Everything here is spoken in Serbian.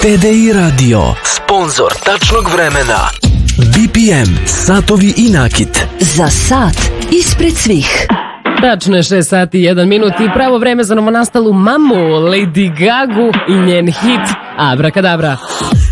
TDI Radio, sponsor tačnog vremena. BPM, satovi i nakit. Za sat ispred svih. Tačno je 6 sati i 1 minut i pravo vreme za novonastalu mamu Lady Gagu i njen hit Abrakadabra.